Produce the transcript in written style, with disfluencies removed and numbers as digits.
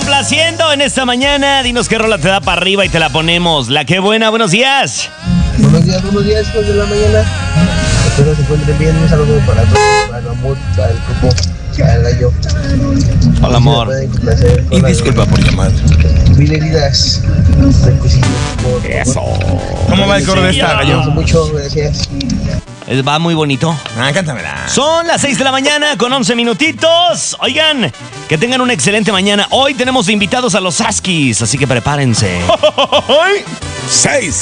complaciendo en esta mañana. Dinos qué rola te da para arriba y te la ponemos. La que buena, buenos días. Buenos días, hijos de la mañana. Espero se encuentren bien. Un saludo para todos, para el amor, para el grupo, para el gallo. Hola, amor. Y disculpa por llamar. Mil heridas. Eso. ¿Cómo va el coro de esta, gallo? Mucho, gracias. Va muy bonito. Cántamela. Son las 6 de la mañana con 11 minutitos. Oigan, que tengan una excelente mañana. Hoy tenemos de invitados a los Huskies, así que prepárense. 6.